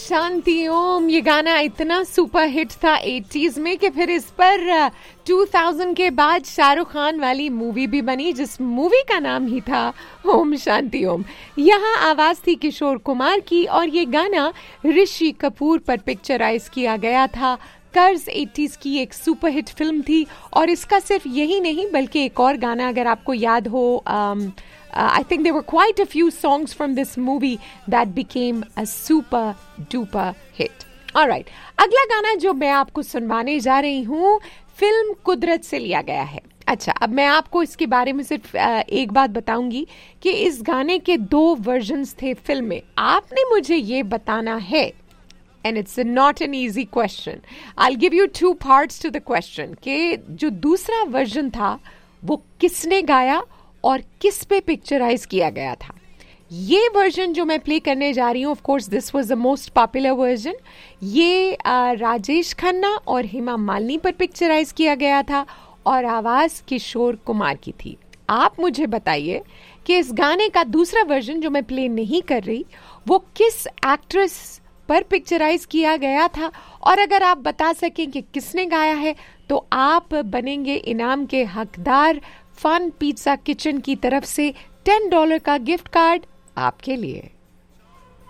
शांति ओम। ये गाना इतना सुपर हिट था 80s में कि फिर इस पर 2000 के बाद शाहरुख खान वाली मूवी भी बनी, जिस मूवी का नाम ही था ओम शांति ओम। यहाँ आवाज थी किशोर कुमार की और ये गाना ऋषि कपूर पर पिक्चराइज किया गया था। कर्ज 80s की एक सुपर हिट फिल्म थी और इसका सिर्फ यही नहीं बल्कि एक और गाना अगर आपको याद हो, I think there were quite a few songs from this movie that became a super duper hit. Alright, अगला गाना जो मैं आपको सुनवाने जा रही हूँ फिल्म कुदरत से लिया गया है। अच्छा, अब मैं आपको इसके बारे में सिर्फ एक बात बताऊंगी कि इस गाने के 2 वर्जन्स थे फिल्म में। आपने मुझे ये बताना है, and it's not an easy question. I'll give you 2 parts to the question कि जो दूसरा वर्जन था वो किसने गाया और किस पे पिक्चराइज किया गया था। ये वर्जन जो मैं प्ले करने जा रही हूँ, of course this was the most popular version. ये राजेश खन्ना और हेमा मालिनी पर पिक्चराइज किया गया था और आवाज किशोर कुमार की थी। आप मुझे बताइए कि इस गाने का दूसरा वर्जन जो मैं प्ले नहीं कर रही वो किस एक्ट्रेस पर पिक्चराइज किया गया था, और अगर आप बता सकें कि किसने गाया है तो आप बनेंगे इनाम के हकदार। फन पिज्जा किचन की तरफ से $10 का गिफ्ट कार्ड आपके लिए।